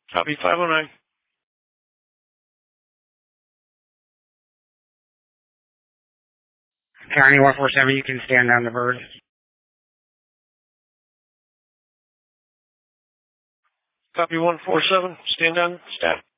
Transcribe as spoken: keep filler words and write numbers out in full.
Copy five oh nine. County one four seven, you can stand down the bird. Copy one four seven, stand down, staff.